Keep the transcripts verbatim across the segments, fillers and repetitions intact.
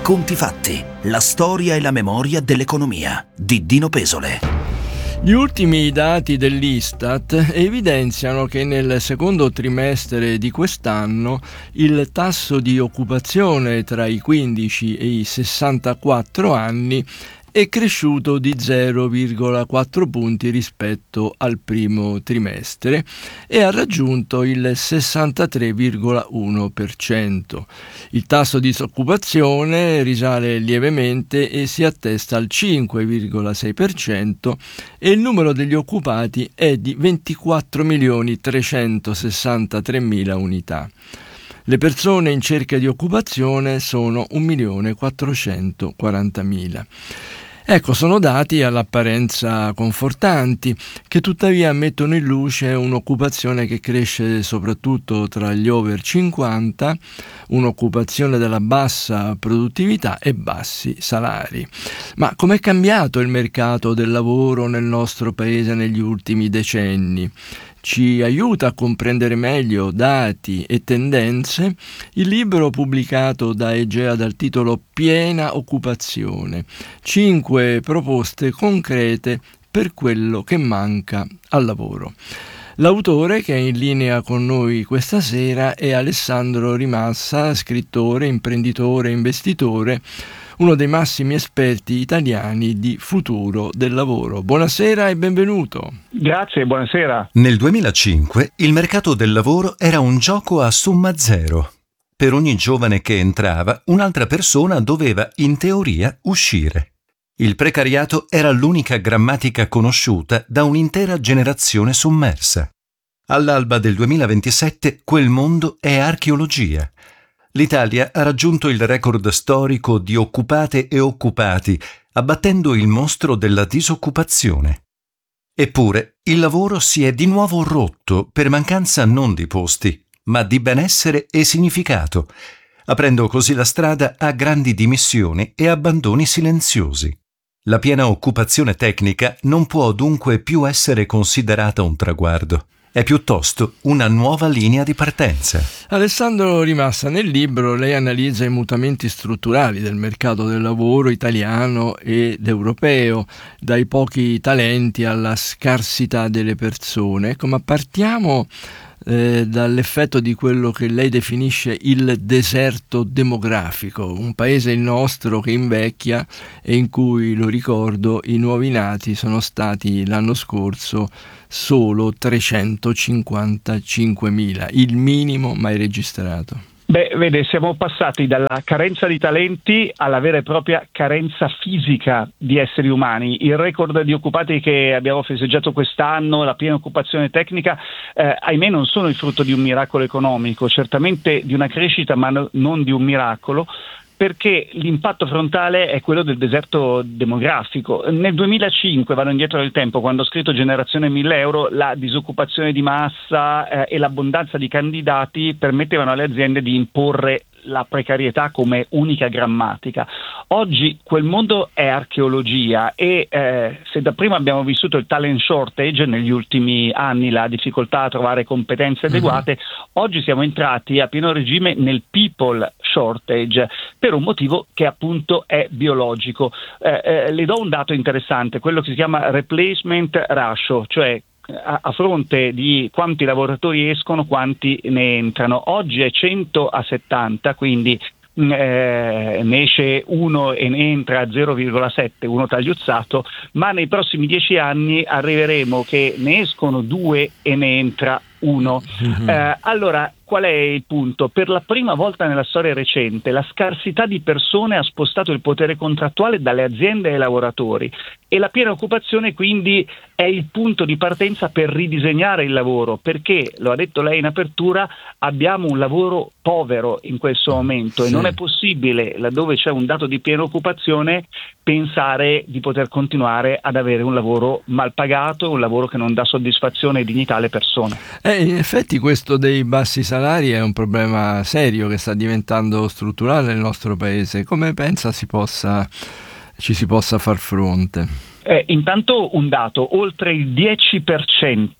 conti fatti, la storia e la memoria dell'economia di Dino Pesole. Gli ultimi dati dell'Istat evidenziano che nel secondo trimestre di quest'anno il tasso di occupazione tra i quindici e i sessantaquattro anni è cresciuto di zero virgola quattro punti rispetto al primo trimestre e ha raggiunto il sessantatré virgola uno per cento. Il tasso di disoccupazione risale lievemente e si attesta al cinque virgola sei per cento e il numero degli occupati è di ventiquattro milioni trecentosessantatremila unità. Le persone in cerca di occupazione sono un milione quattrocentoquarantamila. Ecco, sono dati all'apparenza confortanti, che tuttavia mettono in luce un'occupazione che cresce soprattutto tra gli over cinquanta, un'occupazione della bassa produttività e bassi salari. Ma com'è cambiato il mercato del lavoro nel nostro paese negli ultimi decenni? Ci aiuta a comprendere meglio dati e tendenze il libro pubblicato da Egea dal titolo Piena occupazione, cinque proposte concrete per quello che manca al lavoro. L'autore che è in linea con noi questa sera è Alessandro Rimassa, scrittore, imprenditore e investitore, uno dei massimi esperti italiani di futuro del lavoro. Buonasera e benvenuto. Grazie, buonasera. Nel duemilacinque il mercato del lavoro era un gioco a somma zero. Per ogni giovane che entrava, un'altra persona doveva, in teoria, uscire. Il precariato era l'unica grammatica conosciuta da un'intera generazione sommersa. All'alba del duemilaventisette quel mondo è archeologia. L'Italia ha raggiunto il record storico di occupate e occupati, abbattendo il mostro della disoccupazione. Eppure, il lavoro si è di nuovo rotto per mancanza non di posti, ma di benessere e significato, aprendo così la strada a grandi dimissioni e abbandoni silenziosi. La piena occupazione tecnica non può dunque più essere considerata un traguardo. È piuttosto una nuova linea di partenza. Alessandro Rimassa, nel libro lei analizza i mutamenti strutturali del mercato del lavoro italiano ed europeo, dai pochi talenti alla scarsità delle persone. Ecco, ma partiamo eh, dall'effetto di quello che lei definisce il deserto demografico, un paese il nostro che invecchia e in cui, lo ricordo, i nuovi nati sono stati l'anno scorso solo trecentocinquantacinquemila, il minimo mai registrato. Beh, vede, siamo passati dalla carenza di talenti alla vera e propria carenza fisica di esseri umani. Il record di occupati che abbiamo festeggiato quest'anno, la piena occupazione tecnica, eh, ahimè non sono il frutto di un miracolo economico, certamente di una crescita ma no, non di un miracolo, perché l'impatto frontale è quello del deserto demografico. Nel duemilacinque, vado indietro nel tempo, quando ho scritto Generazione mille euro, la disoccupazione di massa eh, e l'abbondanza di candidati permettevano alle aziende di imporre la precarietà come unica grammatica. Oggi quel mondo è archeologia e eh, se da prima abbiamo vissuto il talent shortage negli ultimi anni, la difficoltà a trovare competenze adeguate, mm-hmm. oggi siamo entrati a pieno regime nel people shortage per un motivo che appunto è biologico. Eh, eh, le do un dato interessante, quello che si chiama replacement ratio, cioè A, a fronte di quanti lavoratori escono, quanti ne entrano. Oggi è cento a settanta, quindi eh, ne esce uno e ne entra zero virgola sette, uno tagliuzzato, ma nei prossimi dieci anni arriveremo che ne escono due e ne entra uno. Mm-hmm. Eh, allora, qual è il punto? Per la prima volta nella storia recente la scarsità di persone ha spostato il potere contrattuale dalle aziende ai lavoratori e la piena occupazione quindi è il punto di partenza per ridisegnare il lavoro, perché, lo ha detto lei in apertura, abbiamo un lavoro povero in questo momento sì. E non è possibile, laddove c'è un dato di piena occupazione, pensare di poter continuare ad avere un lavoro mal pagato, un lavoro che non dà soddisfazione e dignità alle persone. Eh, in effetti questo dei bassi salari è un problema serio che sta diventando strutturale nel nostro paese. Come pensa si possa, ci si possa far fronte? Eh, intanto un dato, oltre il dieci per cento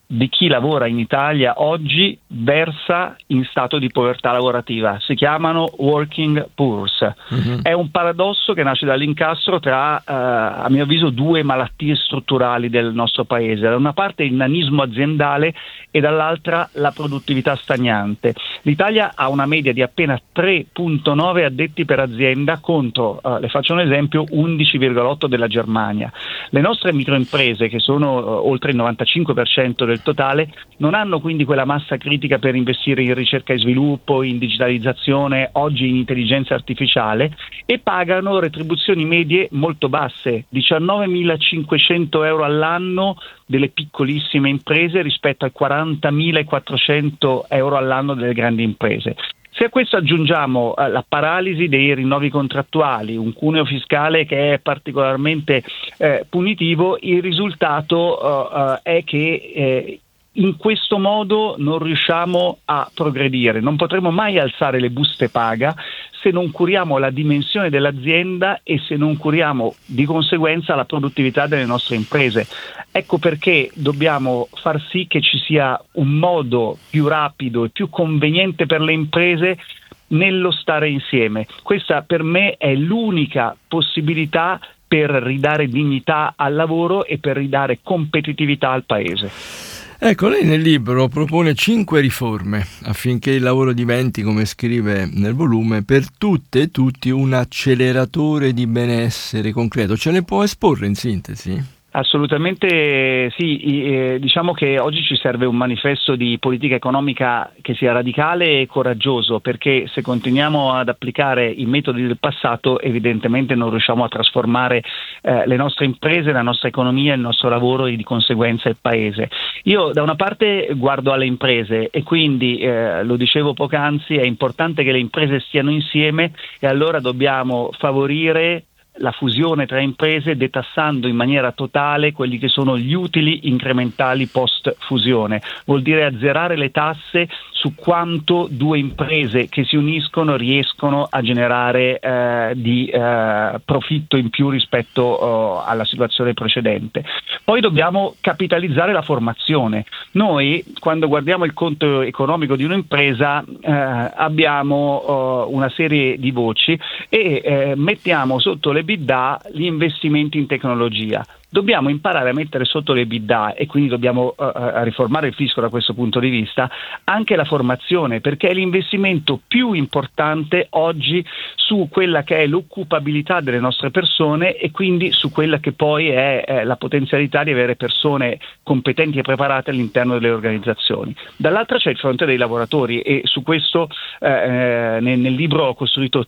di chi lavora in Italia oggi versa in stato di povertà lavorativa. Si chiamano working poors. Mm-hmm. È un paradosso che nasce dall'incastro tra, eh, a mio avviso, due malattie strutturali del nostro paese. Da una parte il nanismo aziendale e dall'altra la produttività stagnante. L'Italia ha una media di appena tre virgola nove addetti per azienda contro, eh, le faccio un esempio, undici virgola otto della Germania. Le nostre microimprese, che sono eh, oltre il novantacinque per cento del totale, non hanno quindi quella massa critica per investire in ricerca e sviluppo, in digitalizzazione, oggi in intelligenza artificiale, e pagano retribuzioni medie molto basse, diciannovemilacinquecento euro all'anno delle piccolissime imprese rispetto ai quarantamilaquattrocento euro all'anno delle grandi imprese. Se a questo aggiungiamo eh, la paralisi dei rinnovi contrattuali, un cuneo fiscale che è particolarmente eh, punitivo, il risultato eh, è che eh, in questo modo non riusciamo a progredire, non potremo mai alzare le buste paga se non curiamo la dimensione dell'azienda e se non curiamo di conseguenza la produttività delle nostre imprese. Ecco perché dobbiamo far sì che ci sia un modo più rapido e più conveniente per le imprese nello stare insieme. Questa per me è l'unica possibilità per ridare dignità al lavoro e per ridare competitività al Paese. Ecco, lei nel libro propone cinque riforme affinché il lavoro diventi, come scrive nel volume, per tutte e tutti un acceleratore di benessere concreto. Ce ne può esporre in sintesi? Assolutamente sì, eh, diciamo che oggi ci serve un manifesto di politica economica che sia radicale e coraggioso, perché se continuiamo ad applicare i metodi del passato evidentemente non riusciamo a trasformare eh, le nostre imprese, la nostra economia, il nostro lavoro e di conseguenza il Paese. Io da una parte guardo alle imprese e quindi, eh, lo dicevo poc'anzi, è importante che le imprese stiano insieme e allora dobbiamo favorire la fusione tra imprese detassando in maniera totale quelli che sono gli utili incrementali post fusione. Vuol dire azzerare le tasse su quanto due imprese che si uniscono riescono a generare eh, di eh, profitto in più rispetto oh, alla situazione precedente. Poi dobbiamo capitalizzare la formazione. Noi quando guardiamo il conto economico di un'impresa eh, abbiamo oh, una serie di voci e eh, mettiamo sotto le l'EBITDA gli investimenti in tecnologia. Dobbiamo imparare a mettere sotto l'EBITDA e quindi dobbiamo uh, riformare il fisco da questo punto di vista anche la formazione, perché è l'investimento più importante oggi su quella che è l'occupabilità delle nostre persone e quindi su quella che poi è eh, la potenzialità di avere persone competenti e preparate all'interno delle organizzazioni. Dall'altra c'è il fronte dei lavoratori e su questo eh, nel, nel libro ho costruito